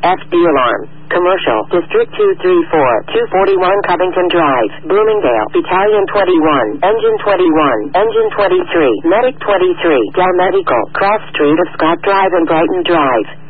FD alarm. Commercial, District 234, 241 Covington Drive, Bloomingdale, Battalion 21, Engine 21, Engine 23, Medic 23, Del Medical, Cross Street of Scott Drive and Brighton Drive.